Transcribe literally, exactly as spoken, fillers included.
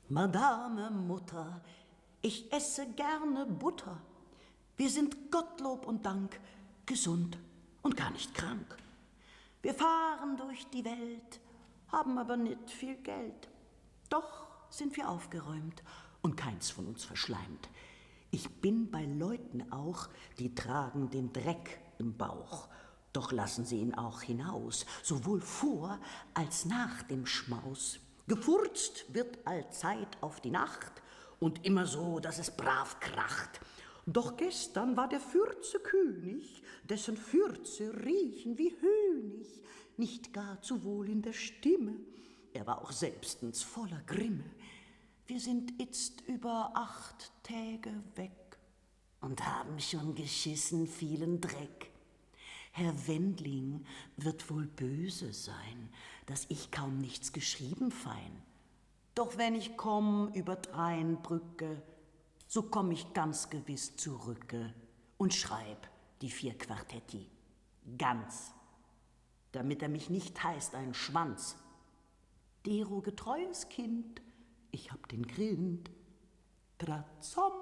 Madame Mutter, ich esse gerne Butter. Wir sind Gottlob und Dank gesund und gar nicht krank. Wir fahren durch die Welt, haben aber nicht viel Geld. Doch sind wir aufgeräumt und keins von uns verschleimt. Ich bin bei Leuten auch, die tragen den Dreck im Bauch. Doch lassen sie ihn auch hinaus, sowohl vor als nach dem Schmaus. Gefurzt wird allzeit auf die Nacht und immer so, dass es brav kracht. Doch gestern war der Fürzekönig, dessen Fürze riechen wie Hönig, nicht gar zu wohl in der Stimme. Er war auch selbstens voller Grimme. Wir sind itzt über acht Täge weg und haben schon geschissen vielen Dreck. Herr Wendling wird wohl böse sein, dass ich kaum nichts geschrieben fein. Doch wenn ich komm über dreien Brücke, so komm ich ganz gewiss zurücke und schreib die vier Quartetti ganz, damit er mich nicht heißt ein Schwanz. Dero getreues Kind, ich hab den Grind, trazom.